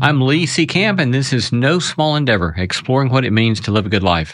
I'm Lee C. Camp, and this is No Small Endeavor, exploring what it means to live a good life.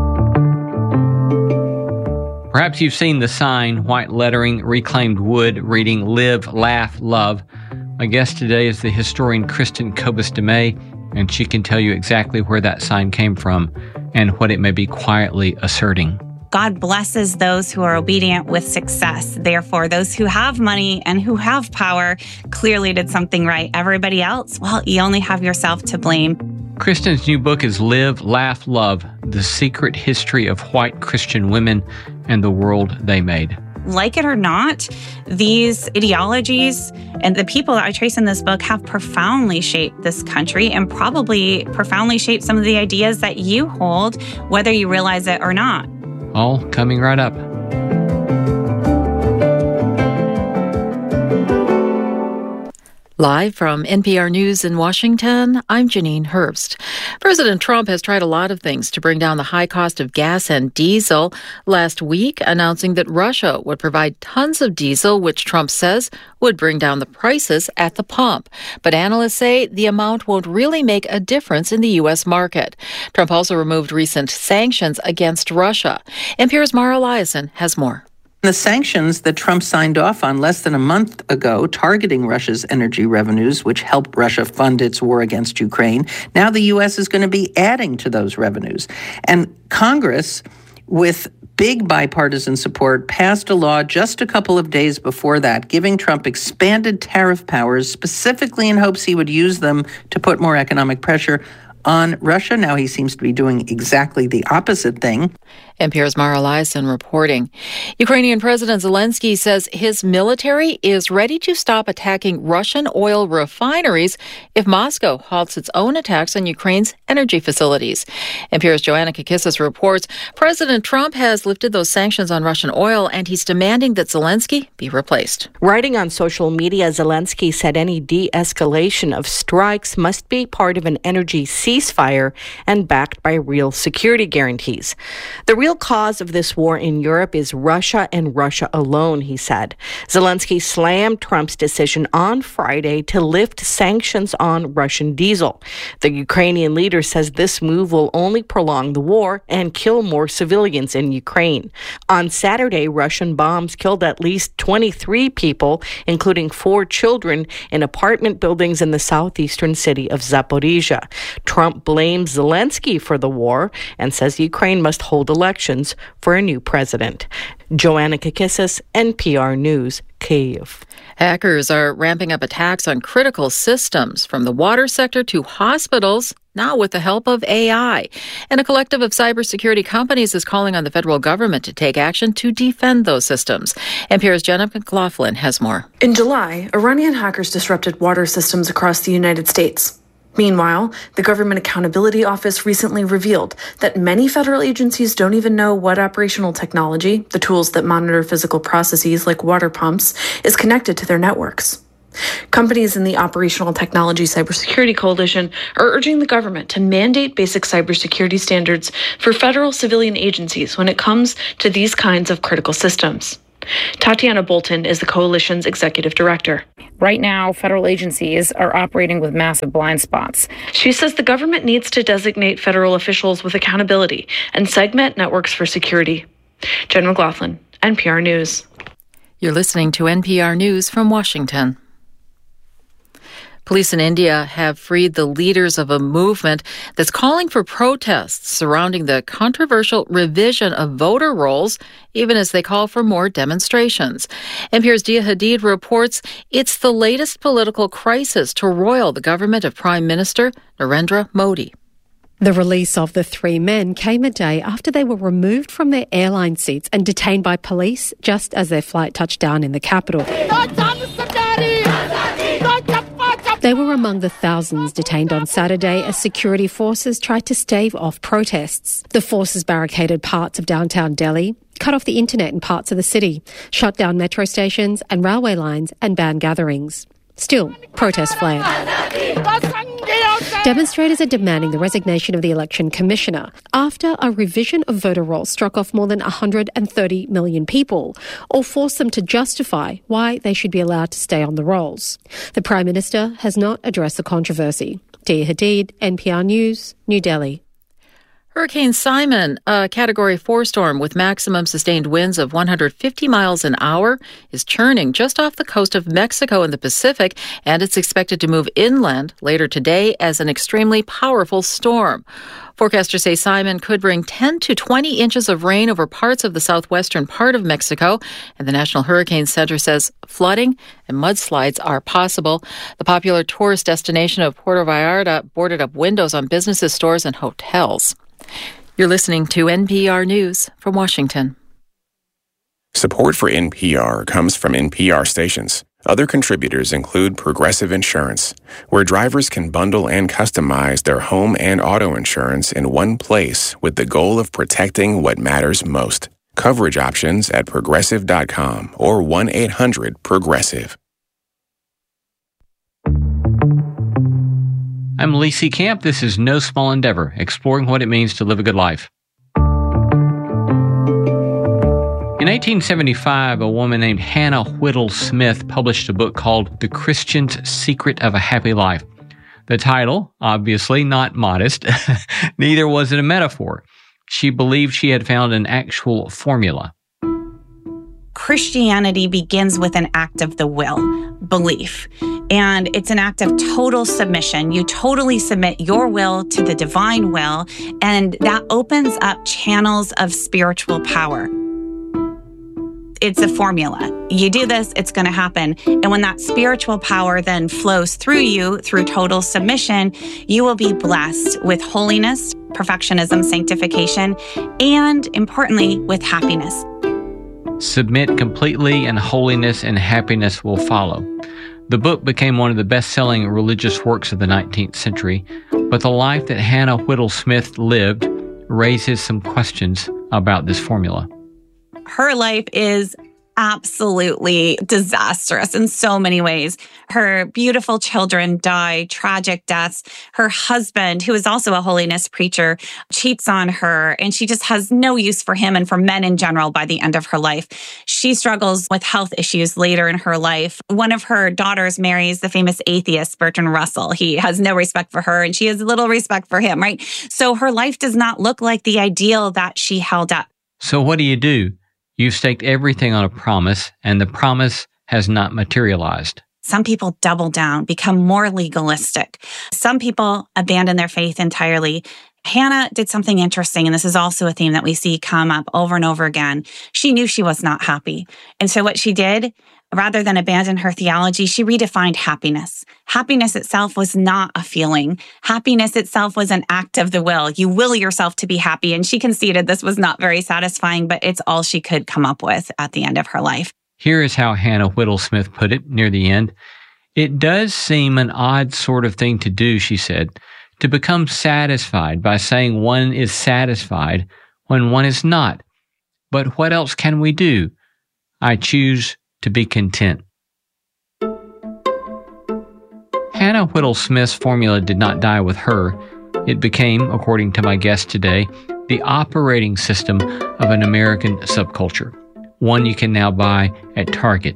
Perhaps you've seen the sign, white lettering, reclaimed wood, reading Live, Laugh, Love. My guest today is the historian Kristen Kobus DeMay, and she can tell you exactly where that sign came from and what it may be quietly asserting. God blesses those who are obedient with success. Therefore, those who have money and who have power clearly did something right. Everybody else, well, you only have yourself to blame. Kristen's new book is Live, Laugh, Love, The Secret History of White Christian Women and the World They Made. Like it or not, these ideologies and the people that I trace in this book have profoundly shaped this country and probably profoundly shaped some of the ideas that you hold, whether you realize it or not. All coming right up. Live from NPR News in Washington, I'm Janine Herbst. President Trump has tried a lot of things to bring down the high cost of gas and diesel. Last week, announcing that Russia would provide tons of diesel, which Trump says would bring down the prices at the pump. But analysts say the amount won't really make a difference in the U.S. market. Trump also removed recent sanctions against Russia. NPR's Mara Eliason has more. The sanctions that Trump signed off on less than a month ago, targeting Russia's energy revenues, which helped Russia fund its war against Ukraine, now the U.S. is going to be adding to those revenues. And Congress, with big bipartisan support, passed a law just a couple of days before that, giving Trump expanded tariff powers, specifically in hopes he would use them to put more economic pressure on Russia. Now he seems to be doing exactly the opposite thing. NPR's Mara Eliason reporting. Ukrainian President Zelensky says his military is ready to stop attacking Russian oil refineries if Moscow halts its own attacks on Ukraine's energy facilities. NPR's Joanna Kakissis reports President Trump has lifted those sanctions on Russian oil, and he's demanding that Zelensky be replaced. Writing on social media, Zelensky said any de-escalation of strikes must be part of an energy ceasefire and backed by real security guarantees. The real cause of this war in Europe is Russia and Russia alone, he said. Zelensky slammed Trump's decision on Friday to lift sanctions on Russian diesel. The Ukrainian leader says this move will only prolong the war and kill more civilians in Ukraine. On Saturday, Russian bombs killed at least 23 people, including 4 children, in apartment buildings in the southeastern city of Zaporizhia. Trump blames Zelensky for the war and says Ukraine must hold elections for a new president. Joanna Kakissis, NPR News, Kyiv. Hackers are ramping up attacks on critical systems, from the water sector to hospitals, now with the help of AI. And a collective of cybersecurity companies is calling on the federal government to take action to defend those systems. NPR's Jenna McLaughlin has more. In July, Iranian hackers disrupted water systems across the United States. Meanwhile, the Government Accountability Office recently revealed that many federal agencies don't even know what operational technology, the tools that monitor physical processes like water pumps, is connected to their networks. Companies in the Operational Technology Cybersecurity Coalition are urging the government to mandate basic cybersecurity standards for federal civilian agencies when it comes to these kinds of critical systems. Tatiana Bolton is the coalition's executive director. Right now, federal agencies are operating with massive blind spots. She says the government needs to designate federal officials with accountability and segment networks for security. Jen McLaughlin, NPR News. You're listening to NPR News from Washington. Police in India have freed the leaders of a movement that's calling for protests surrounding the controversial revision of voter rolls, even as they call for more demonstrations. NPR's Dia Hadid reports it's the latest political crisis to roil the government of Prime Minister Narendra Modi. The release of the 3 men came a day after they were removed from their airline seats and detained by police just as their flight touched down in the capital. They were among the thousands detained on Saturday as security forces tried to stave off protests. The forces barricaded parts of downtown Delhi, cut off the internet in parts of the city, shut down metro stations and railway lines, and banned gatherings. Still, protests flared. Demonstrators are demanding the resignation of the election commissioner after a revision of voter rolls struck off more than 130 million people, or forced them to justify why they should be allowed to stay on the rolls. The Prime Minister has not addressed the controversy. Dia Hadid, NPR News, New Delhi. Hurricane Simon, a Category 4 storm with maximum sustained winds of 150 miles an hour, is churning just off the coast of Mexico in the Pacific, and it's expected to move inland later today as an extremely powerful storm. Forecasters say Simon could bring 10 to 20 inches of rain over parts of the southwestern part of Mexico, and the National Hurricane Center says flooding and mudslides are possible. The popular tourist destination of Puerto Vallarta boarded up windows on businesses, stores, and hotels. You're listening to NPR News from Washington. Support for NPR comes from NPR stations. Other contributors include Progressive Insurance, where drivers can bundle and customize their home and auto insurance in one place with the goal of protecting what matters most. Coverage options at Progressive.com or 1-800-PROGRESSIVE. I'm Lee C. Camp. This is No Small Endeavor, exploring what it means to live a good life. In 1875, a woman named Hannah Whittle Smith published a book called The Christian's Secret of a Happy Life. The title, obviously not modest, neither was it a metaphor. She believed she had found an actual formula. Christianity begins with an act of the will, belief. And it's an act of total submission. You totally submit your will to the divine will, and that opens up channels of spiritual power. It's a formula. You do this, it's going to happen. And when that spiritual power then flows through you, through total submission, you will be blessed with holiness, perfectionism, sanctification, and importantly, with happiness. Submit completely, and holiness and happiness will follow. The book became one of the best-selling religious works of the 19th century, but the life that Hannah Whittle Smith lived raises some questions about this formula. Her life is absolutely disastrous in so many ways. Her beautiful children die tragic deaths. Her husband, who is also a holiness preacher, cheats on her, and she just has no use for him and for men in general by the end of her life. She struggles with health issues later in her life. One of her daughters marries the famous atheist Bertrand Russell. He has no respect for her, and she has little respect for him, right? So her life does not look like the ideal that she held up. So what do? You've staked everything on a promise, and the promise has not materialized. Some people double down, become more legalistic. Some people abandon their faith entirely. Hannah did something interesting, and this is also a theme that we see come up over and over again. She knew she was not happy. And so what she did, rather than abandon her theology, she redefined happiness. Happiness itself was not a feeling. Happiness itself was an act of the will. You will yourself to be happy. And she conceded this was not very satisfying, but it's all she could come up with at the end of her life. Here is how Hannah Whittle Smith put it near the end. It does seem an odd sort of thing to do, she said, to become satisfied by saying one is satisfied when one is not. But what else can we do? I choose to be content. Hannah Whittle Smith's formula did not die with her. It became, according to my guest today, the operating system of an American subculture, one you can now buy at Target.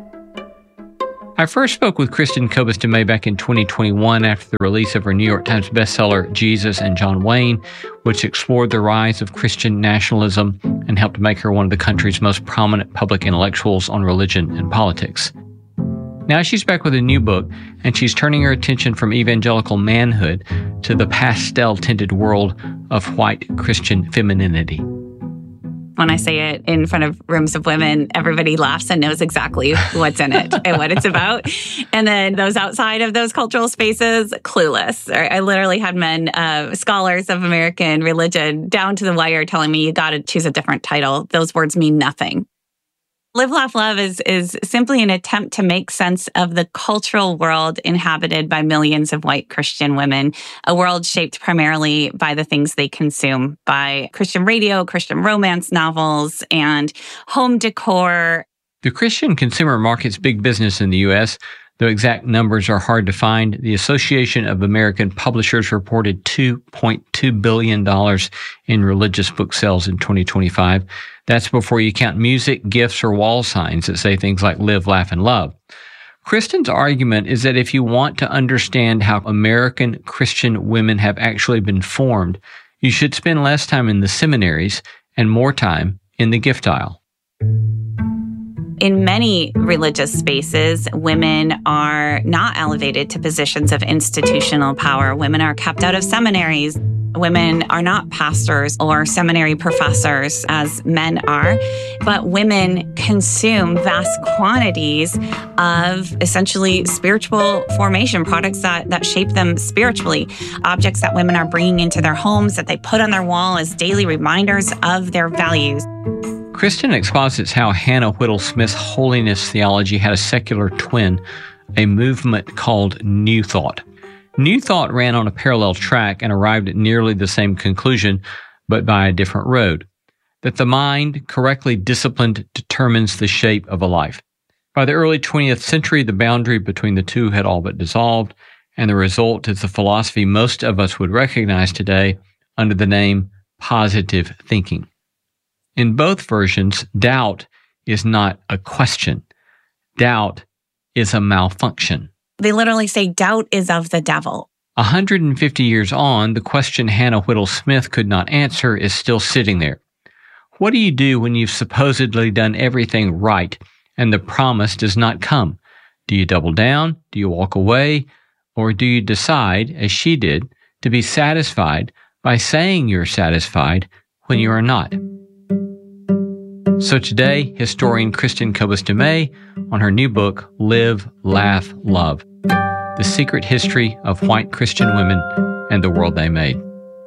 I first spoke with Kristin Kobes de May back in 2021 after the release of her New York Times bestseller, Jesus and John Wayne, which explored the rise of Christian nationalism and helped make her one of the country's most prominent public intellectuals on religion and politics. Now she's back with a new book, and she's turning her attention from evangelical manhood to the pastel-tinted world of white Christian femininity. When I say it in front of rooms of women, everybody laughs and knows exactly what's in it and what it's about. And then those outside of those cultural spaces, clueless. I literally had men, scholars of American religion, down to the wire telling me, you got to choose a different title. Those words mean nothing. Live, Laugh, Love is simply an attempt to make sense of the cultural world inhabited by millions of white Christian women, a world shaped primarily by the things they consume, by Christian radio, Christian romance novels, and home decor. The Christian consumer market's big business in the U.S., Though exact numbers are hard to find, the Association of American Publishers reported $2.2 billion in religious book sales in 2025. That's before you count music, gifts, or wall signs that say things like live, laugh, and love. Kristen's argument is that if you want to understand how American Christian women have actually been formed, you should spend less time in the seminaries and more time in the gift aisle. In many religious spaces, women are not elevated to positions of institutional power. Women are kept out of seminaries. Women are not pastors or seminary professors as men are, but women consume vast quantities of essentially spiritual formation, products that shape them spiritually, objects that women are bringing into their homes that they put on their wall as daily reminders of their values. Kristen exposits how Hannah Whittle Smith's holiness theology had a secular twin, a movement called New Thought. New Thought ran on a parallel track and arrived at nearly the same conclusion, but by a different road, that the mind, correctly disciplined, determines the shape of a life. By the early 20th century, the boundary between the two had all but dissolved, and the result is the philosophy most of us would recognize today under the name positive thinking. In both versions, doubt is not a question. Doubt is a malfunction. They literally say doubt is of the devil. 150 years on, the question Hannah Whittle Smith could not answer is still sitting there. What do you do when you've supposedly done everything right and the promise does not come? Do you double down? Do you walk away? Or do you decide, as she did, to be satisfied by saying you're satisfied when you are not? So today, historian Kristen Kobus DeMay on her new book, Live, Laugh, Love, The Secret History of White Christian Women and the World They Made.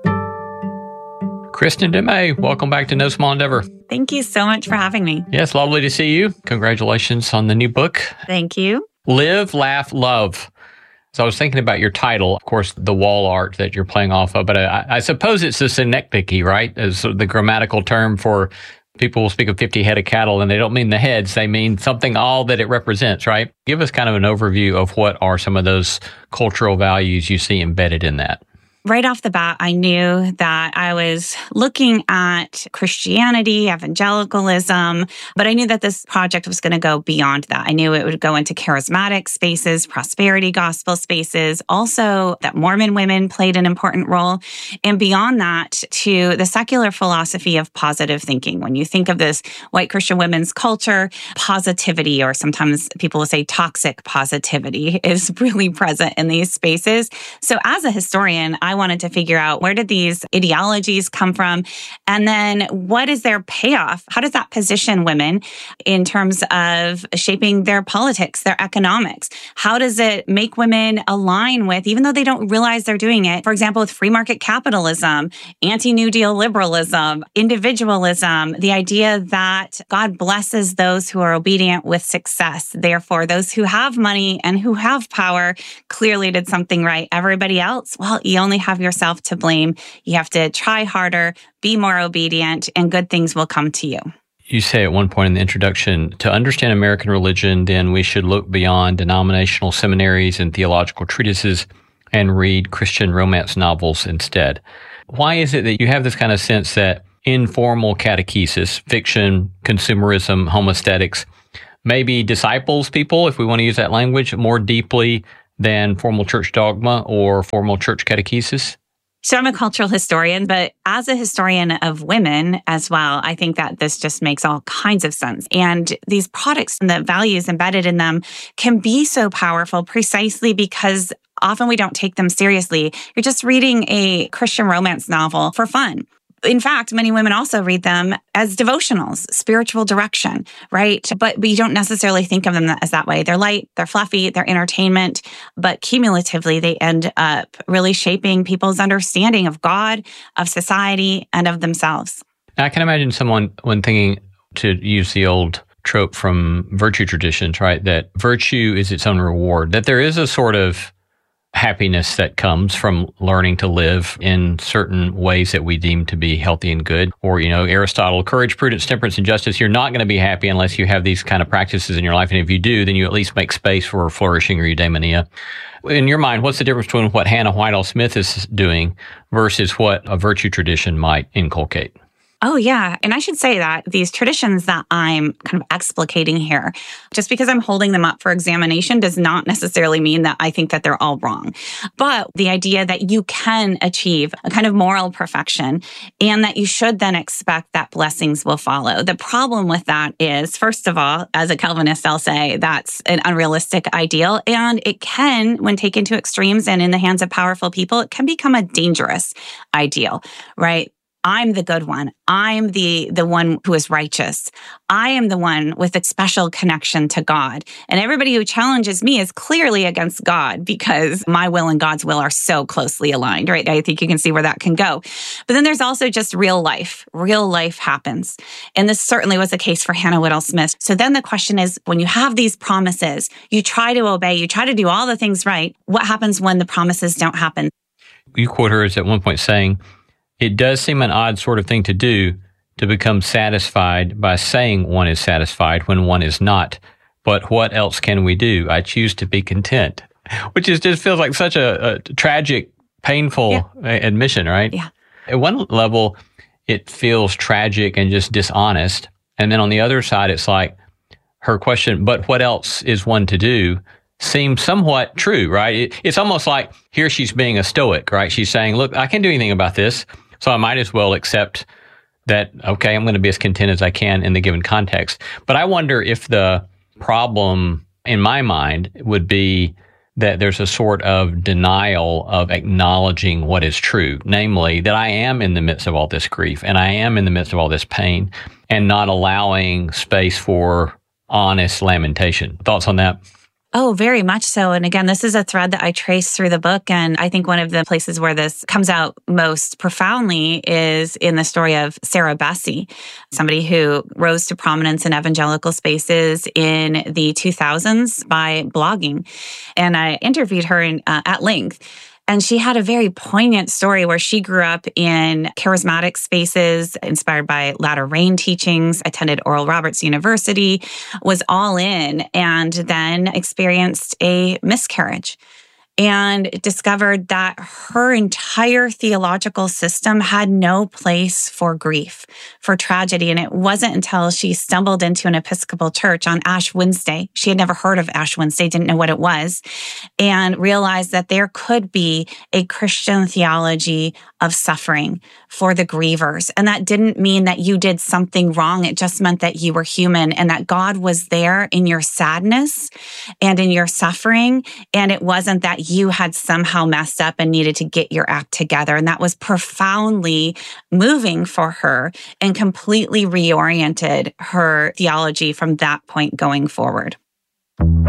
Kristen DeMay, welcome back to No Small Endeavor. Thank you so much for having me. Yes, lovely to see you. Congratulations on the new book. Thank you. Live, Laugh, Love. So I was thinking about your title, of course, the wall art that you're playing off of, but I suppose it's a synecdoche, right? As the grammatical term for people will speak of 50 head of cattle, and they don't mean the heads. They mean something, all that it represents, right? Give us kind of an overview of what are some of those cultural values you see embedded in that. Right off the bat, I knew that I was looking at Christianity, evangelicalism, but I knew that this project was going to go beyond that. I knew it would go into charismatic spaces, prosperity gospel spaces, also that Mormon women played an important role, and beyond that to the secular philosophy of positive thinking. When you think of this white Christian women's culture, positivity, or sometimes people will say toxic positivity, is really present in these spaces. So as a historian, I wanted to figure out, where did these ideologies come from? And then what is their payoff? How does that position women in terms of shaping their politics, their economics? How does it make women align with, even though they don't realize they're doing it, for example, with free market capitalism, anti-New Deal liberalism, individualism, the idea that God blesses those who are obedient with success. Therefore, those who have money and who have power clearly did something right. Everybody else, well, you only have yourself to blame. You have to try harder, be more obedient, and good things will come to you. You say at one point in the introduction, to understand American religion, then we should look beyond denominational seminaries and theological treatises and read Christian romance novels instead. Why is it that you have this kind of sense that informal catechesis, fiction, consumerism, homesthetics, maybe disciples people, if we want to use that language, more deeply than formal church dogma or formal church catechesis? So I'm a cultural historian, but as a historian of women as well, I think that this just makes all kinds of sense. And these products and the values embedded in them can be so powerful precisely because often we don't take them seriously. You're just reading a Christian romance novel for fun. In fact, many women also read them as devotionals, spiritual direction, right? But you don't necessarily think of them as that way. They're light, they're fluffy, they're entertainment, but cumulatively, they end up really shaping people's understanding of God, of society, and of themselves. I can imagine someone, when thinking, to use the old trope from virtue traditions, right, that virtue is its own reward, that there is a sort of happiness that comes from learning to live in certain ways that we deem to be healthy and good. Or, Aristotle, courage, prudence, temperance, and justice. You're not going to be happy unless you have these kind of practices in your life. And if you do, then you at least make space for flourishing or eudaimonia. In your mind, what's the difference between what Hannah Whitall Smith is doing versus what a virtue tradition might inculcate? Oh, yeah. And I should say that these traditions that I'm kind of explicating here, just because I'm holding them up for examination does not necessarily mean that I think that they're all wrong. But the idea that you can achieve a kind of moral perfection and that you should then expect that blessings will follow. The problem with that is, first of all, as a Calvinist, I'll say that's an unrealistic ideal. And it can, when taken to extremes and in the hands of powerful people, it can become a dangerous ideal, right? I'm the good one. I'm the one who is righteous. I am the one with a special connection to God. And everybody who challenges me is clearly against God because my will and God's will are so closely aligned, right? I think you can see where that can go. But then there's also just real life. Real life happens. And this certainly was the case for Hannah Whitall Smith. So then the question is, when you have these promises, you try to obey, you try to do all the things right. What happens when the promises don't happen? You quote her as at one point saying, "It does seem an odd sort of thing to do, to become satisfied by saying one is satisfied when one is not. But what else can we do? I choose to be content." Which just feels like such a tragic, painful admission, right? Yeah. At one level, it feels tragic and just dishonest. And then on the other side, it's like her question, but what else is one to do, seems somewhat true, right? It's almost like here she's being a stoic, right? She's saying, look, I can't do anything about this. So I might as well accept that, okay, I'm going to be as content as I can in the given context. But I wonder if the problem in my mind would be that there's a sort of denial of acknowledging what is true, namely that I am in the midst of all this grief and I am in the midst of all this pain and not allowing space for honest lamentation. Thoughts on that? Oh, very much so. And again, this is a thread that I trace through the book. And I think one of the places where this comes out most profoundly is in the story of Sarah Bessey, somebody who rose to prominence in evangelical spaces in the 2000s by blogging. And I interviewed her at length. And she had a very poignant story where she grew up in charismatic spaces, inspired by Latter Rain teachings, attended Oral Roberts University, was all in, and then experienced a miscarriage and discovered that her entire theological system had no place for grief, for tragedy. And it wasn't until she stumbled into an Episcopal church on Ash Wednesday. She had never heard of Ash Wednesday, didn't know what it was, and realized that there could be a Christian theology of suffering for the grievers. And that didn't mean that you did something wrong. It just meant that you were human and that God was there in your sadness and in your suffering. And it wasn't that you had somehow messed up and needed to get your act together. And that was profoundly moving for her and completely reoriented her theology from that point going forward.